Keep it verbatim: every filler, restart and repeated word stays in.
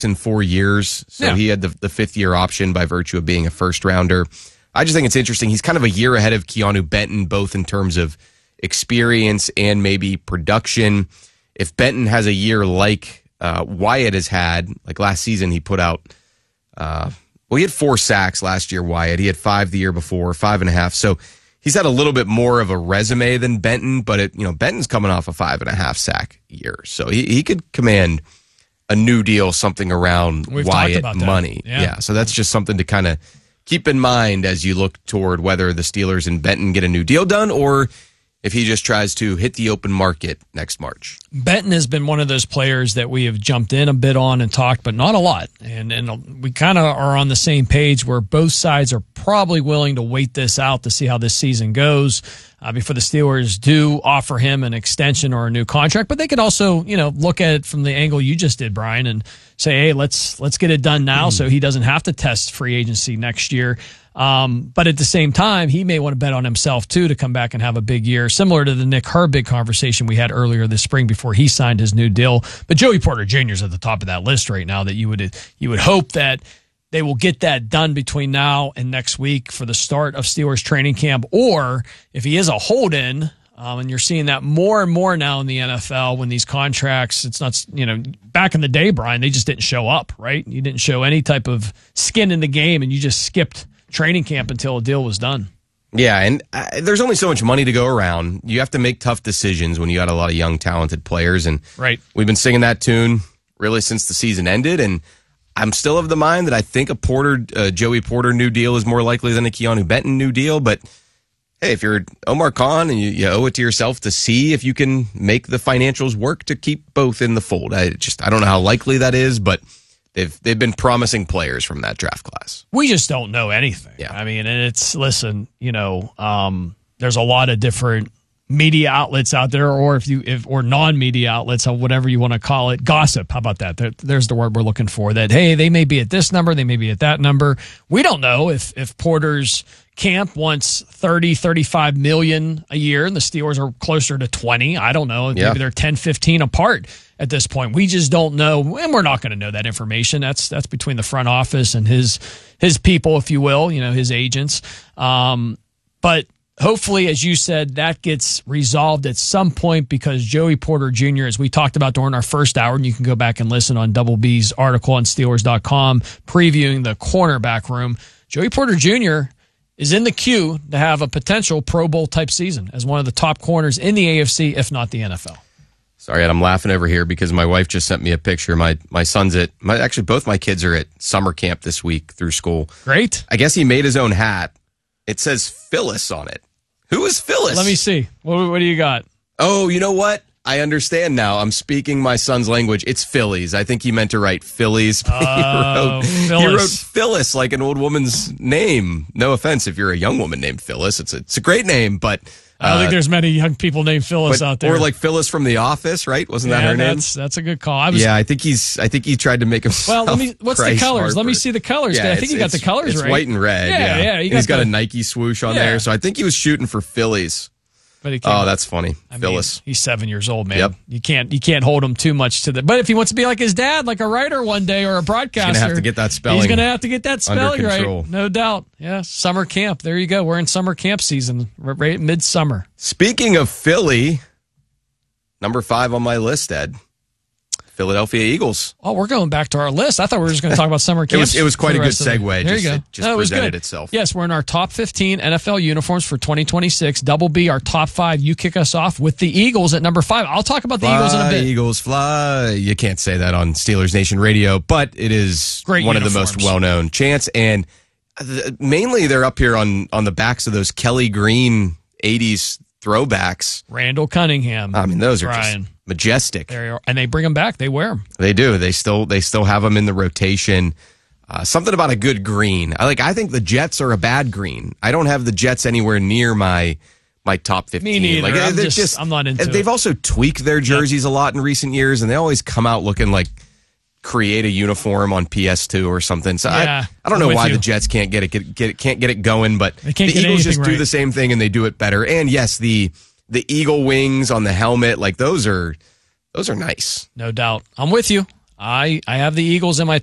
in four years, so yeah. he had the, the fifth year option by virtue of being a first rounder. I just think it's interesting. He's kind of a year ahead of Keanu Benton, both in terms of experience and maybe production. If Benton has a year like uh, Wyatt has had, like last season, he put out, uh, well, he had four sacks last year, Wyatt. He had five the year before, five and a half. So he's had a little bit more of a resume than Benton, but it, you know, Benton's coming off a five and a half sack year. So he, he could command a new deal, something around We've Wyatt money. Yeah. yeah. So that's just something to kind of keep in mind as you look toward whether the Steelers and Benton get a new deal done or if he just tries to hit the open market next March. Benton has been one of those players that we have jumped in a bit on and talked, but not a lot. And and we kind of are on the same page where both sides are probably willing to wait this out to see how this season goes uh, before the Steelers do offer him an extension or a new contract. But they could also, you know, look at it from the angle you just did, Brian, and say, hey, let's let's get it done now mm. so he doesn't have to test free agency next year. Um, but at the same time, he may want to bet on himself, too, to come back and have a big year, similar to the Nick Herbig conversation we had earlier this spring before he signed his new deal. But Joey Porter Junior is at the top of that list right now that you would you would hope that they will get that done between now and next week for the start of Steelers training camp. Or if he is a hold-in, um, and you're seeing that more and more now in the N F L when these contracts, it's not, you know, back in the day, Brian, they just didn't show up, right? You didn't show any type of skin in the game and you just skipped training camp until a deal was done. Yeah, and uh, there's only so much money to go around. You have to make tough decisions when you got a lot of young, talented players. And right. we've been singing that tune really since the season ended. And I'm still of the mind that I think a Porter, uh, Joey Porter new deal is more likely than a Keanu Benton new deal. But hey, if you're Omar Khan and you, you owe it to yourself to see if you can make the financials work to keep both in the fold. I just I don't know how likely that is, but They've they've been promising players from that draft class. We just don't know anything. Yeah. I mean, and it's, listen, you know, um, there's a lot of different media outlets out there, or if you if or non-media outlets, or whatever you want to call it, gossip. How about that? There, there's the word we're looking for. That, hey, they may be at this number, they may be at that number. We don't know if if Porter's camp wants thirty, thirty-five million a year, and the Steelers are closer to twenty. I don't know. Maybe yeah. they're ten, fifteen apart at this point. We just don't know, and we're not going to know that information. That's that's between the front office and his his people, if you will, you know, his agents. Um, but hopefully, as you said, that gets resolved at some point because Joey Porter Junior, as we talked about during our first hour, and you can go back and listen on Double B's article on Steelers dot com previewing the cornerback room, Joey Porter Junior is in the queue to have a potential Pro Bowl type season as one of the top corners in the A F C, if not the N F L. Sorry, Ed, I'm laughing over here because my wife just sent me a picture. My my son's at, my actually both my kids are at summer camp this week through school. Great. I guess he made his own hat. It says Phyllis on it. Who is Phyllis? Let me see. What, what do you got? Oh, you know what? I understand now. I'm speaking my son's language. It's Phillies. I think he meant to write Phillies. Oh, he, wrote, Phyllis. he wrote Phyllis like an old woman's name. No offense if you're a young woman named Phyllis. It's a, it's a great name, but I don't uh, think there's many young people named Phyllis but, out there. Or like Phyllis from The Office, right? Wasn't yeah, that her name? That's, that's a good call. I was, yeah, I think he's. I think he tried to make himself. Well, let me. What's Bryce the colors? Harper. Let me see the colors. Yeah, I think you got the colors it's right. It's white and red. Yeah, yeah. yeah. And got he's got the, a Nike swoosh on yeah. there, so I think he was shooting for Phillies. But he oh, that's funny, I Phyllis. Mean, he's seven years old, man. Yep. You can't you can't hold him too much to the. But if he wants to be like his dad, like a writer one day or a broadcaster, he's gonna have to get that spelling. He's gonna have to get that spelling right, no doubt. Yeah, summer camp. There you go. We're in summer camp season, right midsummer. Speaking of Philly, number five on my list, Ed. Philadelphia Eagles. Oh, we're going back to our list. I thought we were just going to talk about summer camp. it, was, it was quite a good segue. The, there just, you go. It just no, it was presented good. itself. Yes, we're in our top fifteen N F L uniforms for twenty twenty-six. Double B, our top five. You kick us off with the Eagles at number five. I'll talk about the fly, Eagles in a bit. Eagles fly. You can't say that on Steelers Nation Radio, but it is Great one uniforms. of the most well-known chants. And th- mainly they're up here on, on the backs of those Kelly Green eighties throwbacks. Randall Cunningham. I mean, those are Brian. just majestic. They are, and they bring them back. They wear them. They do. They still they still have them in the rotation. Uh, something about a good green. I like. I think the Jets are a bad green. I don't have the Jets anywhere near my my top fifteen. Me neither. Like, I'm they're just, just. I'm not into They've it. also tweaked their jerseys yep. a lot in recent years, and they always come out looking like create a uniform on P S two or something. So yeah, I, I don't know I'm why you. the Jets can't get it get, get it can't get it going, but they can't the get Eagles just right. do the same thing and they do it better. And yes, the the eagle wings on the helmet, like those are those are nice. No doubt. I'm with you. I I have the Eagles in my